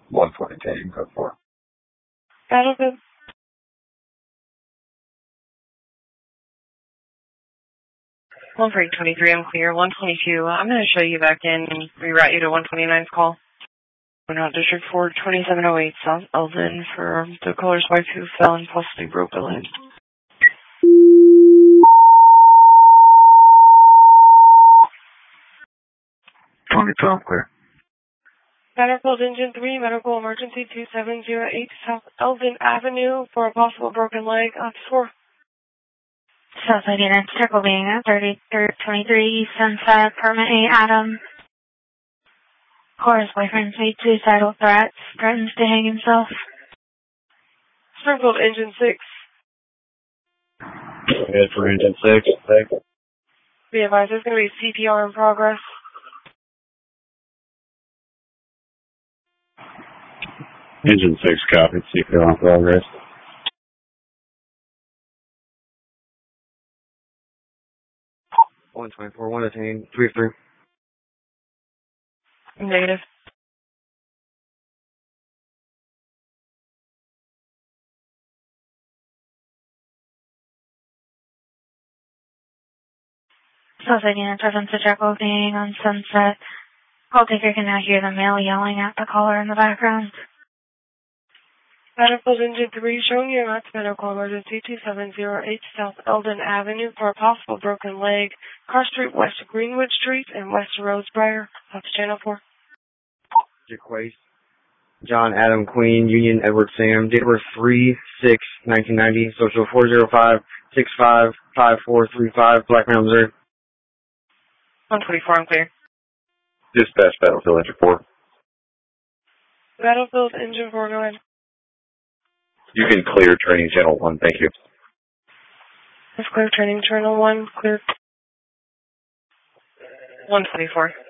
122, you can go for it. Battlefield. 1-323, I'm clear. 122, I'm going to show you back in and reroute you to 129's call. We're not District 4, 2708, South Eldon, for the caller's wife who fell and possibly broke a leg. Clear. Battlefield Engine 3, medical emergency 2708, South Eldon Avenue for a possible broken leg on 4. Southside Unit, circle being at 3323 Sunset, Apartment 8, Adam. Cora's boyfriend's made suicidal threats, threatens to hang himself. Springfield Engine 6. Good for Engine 6. Thank you. Be advised, there's going to be CPR in progress. Engine 6 copied. CPR in progress. $124, 118, 3-3. Negative. Southside Unit, presence of Jack being on Sunset. Call taker can now hear the male yelling at the caller in the background. Battlefield Engine 3, showing you at medical emergency 2708 South Eldon Avenue for a possible broken leg. Carr Street, West Greenwood Street, and West Rosebriar. That's Channel 4. Jaquace. John Adam Queen, Union Edward Sam, date of birth 3/6/1990, social 405-655435, Black Mountain, Missouri. 124, I'm clear. Dispatch Battlefield Engine 4. Battlefield Engine 4, go ahead. You can clear training channel 1, thank you. Let's clear training channel 1, clear. 124.